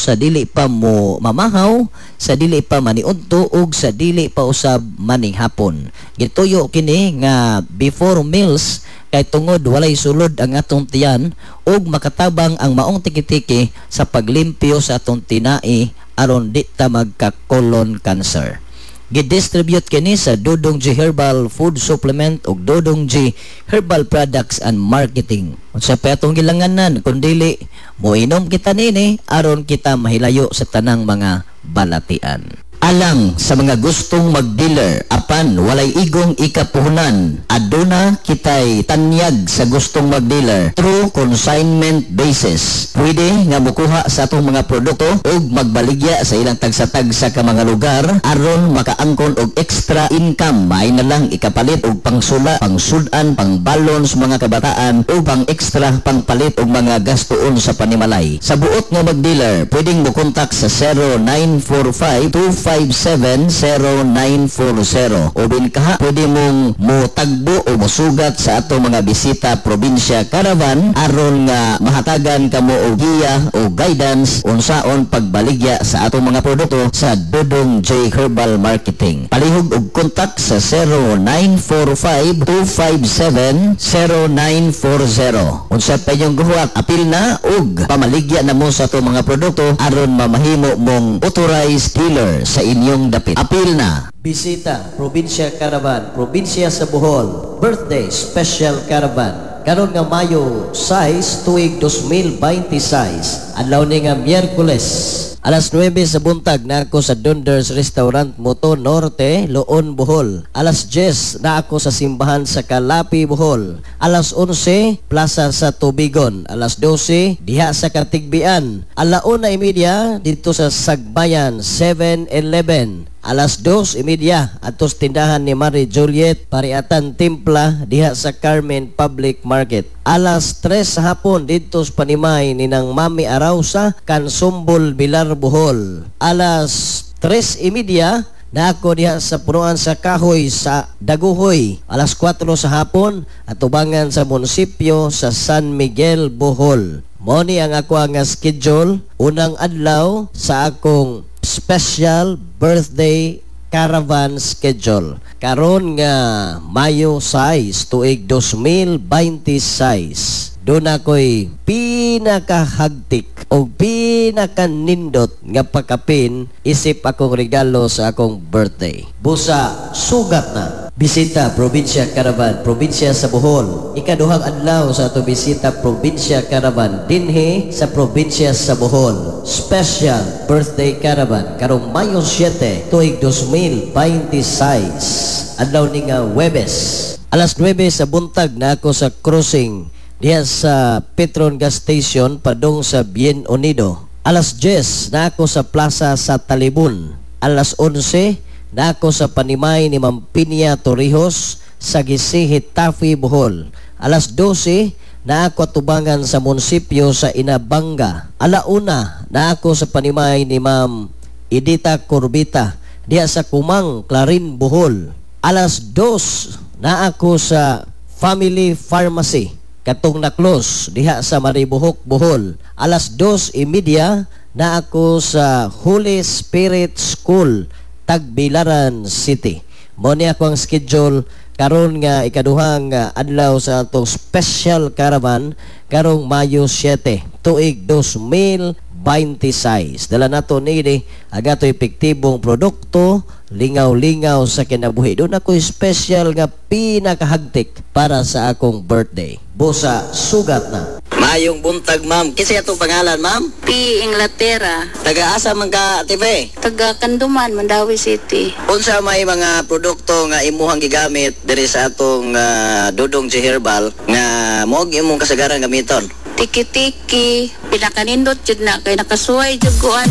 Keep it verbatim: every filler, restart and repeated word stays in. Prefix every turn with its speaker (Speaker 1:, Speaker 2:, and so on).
Speaker 1: sa dili pa mo mamahaw, sa dili pa maniudto ug sa dili pa usab manihapon. Gituyo kini nga before meals kay tungod walay sulod ang atong tiyan ug makatabang ang maong tiki-tiki sa paglimpyo sa atong tinai aron di ta magka colon cancer. Gidistribute kini sa Dodong G Herbal Food Supplement ug Dodong G Herbal Products and Marketing. Unsa pa atong gilanganan kundili moinom kita nini aron kita mahilayo sa tanang mga balatian. Alang sa mga gustong mag-dealer apan walay igong ikapuhunan, aduna kitay tanyag sa gustong mag-dealer through consignment basis. Pwede nga mukuha sa atong mga produkto ug magbaligya sa ilang tagsa-tagsa ka mga lugar aron makaangkon og extra income. May na lang ikapalit og pangsula, pangsudan, pangbalon sa mga kabataan o pang extra pangpalit og mga gastuon sa panimalay. Sa buot nga mag-dealer, pwedeng mo kontak sa zero nine four five two five seven zero nine four zero o binkaha pwede mong motagbo o mosugat sa ato mga bisita probinsya caravan aron nga mahatagan kamo og giya o guidance unsaon pagbaligya sa ato mga produkto sa Dodong J Herbal Marketing. Palihog og kontak sa zero nine four five two five seven zero nine four zero. Unsa pa yung guhuat, apil na og pamaligya na mo sa ato mga produkto aron mamahimo mong authorized dealer sa inyong dapit. Apil na. Bisita Probinsya Caravan, Probinsya sa Bohol, Birthday Special Caravan. Karon nga Mayo sais tuig two thousand twenty-six, adlaw ni nga Miyerkules. Alas nuwebe sa buntag na ako sa Donders Restaurant Moto Norte, Loon, Bohol. Alas diyes na ako sa simbahan sa Kalapi, Bohol. Alas onse, Plaza sa Tubigon. Alas dose, diha sa Katigbian. Alauna imedya dito sa Sagbayan, seven eleven. Alas dos imedya atos tindahan ni Marie Juliet, Pariatan Timpla diha sa Carmen Public Market. Alas tres sa hapon dito sa Panimay ni nang Mami Arausa, Kansumbol, Bilar, Bohol. Alas tres imedya na ako diha sa punuan sa Kahoy sa Daguhoy. Alas kwatro sa hapon atubangan sa munisipyo sa San Miguel, Bohol. Mo ni ang ako nga schedule unang adlaw sa akong special birthday caravan schedule. Karon nga Mayo sais tuig two thousand twenty-six. Doon ako'y pinakahagtik o pinakanindot nga pagkapin isip akong regalo sa akong birthday. Busa, sugat na. Bisita Probinsya Caravan, Probinsya sa Bohol. Ikaduhang adlaw sa ato bisita Probinsya Caravan dinhi sa Probinsya sa Bohol. Special birthday caravan karong Mayo seven tuig two thousand twenty-six. Adlaw ni nga Huwebes. Alas nuwebe sa buntag na ako sa crossing diya sa Petron Gas Station padung sa Bien Unido. Alas diyes na ako sa Plaza sa Talibon. Alas onse na ako sa Panimay ni Mampinia Torrijos sa Gisihi, Tafi, Bohol. Alas dose na ako tubangan sa munisipyo sa Inabanga. Alauna na ako sa Panimay ni Ma'am Edita Corbita diya sa Kumang, Clarin, Bohol. Alas dos na ako sa Family Pharmacy katong na-close diha sa Maribohok, Bohol. Alas dos imedya na ako sa Holy Spirit School, Tagbilaran City. Mo ni ako ang schedule karon nga ikaduhang uh, adlaw sa atong special caravan karong Mayo seven tuig two thousand twenty-six. Dala nato ni agato epektibong produkto, lingaw-lingaw sa kinabuhi. Doon ako special nga pinakahagtik para sa akong birthday. Busa, sugat na. Mayong buntag, ma'am. Kasi itong pangalan, ma'am?
Speaker 2: P. Inglaterra.
Speaker 1: Taga-asa man ka, T V?
Speaker 2: Taga Kanduman, Mandawi City.
Speaker 1: Unsa may mga produkto nga imuhang gigamit diri sa atong uh, Dodong J Herbal nga mo'g imong kasagaran gamiton?
Speaker 2: Tiki-tiki. Pinakanindot jud na kay nakasuway jud kuan.